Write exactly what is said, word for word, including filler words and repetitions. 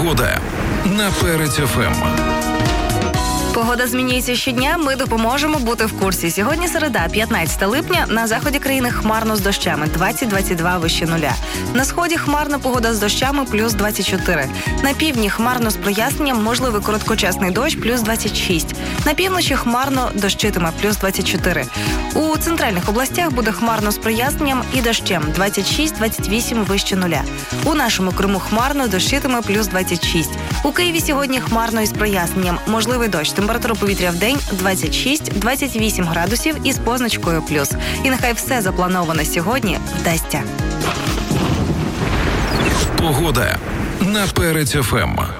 Погода на Перець еф ем. Погода змінюється щодня, ми допоможемо бути в курсі. Сьогодні середа, п'ятнадцяте липня, на заході країни хмарно з дощами, двадцять - двадцять два вище нуля. На сході хмарна погода з дощами, плюс двадцять чотири. На півдні хмарно з проясненням, можливий короткочасний дощ, плюс двадцять шість. На півночі хмарно дощитиме, плюс двадцять чотири. У центральних областях буде хмарно з проясненням і дощем, двадцять шість - двадцять вісім вище нуля. У нашому Криму хмарно, дощитиме, плюс двадцять шість. У Києві сьогодні хмарно із проясненням, можливий дощ. Температура повітря в день двадцять шість - двадцять вісім градусів із позначкою плюс. І нехай все заплановане сьогодні вдасться. Погода на Перець еф ем.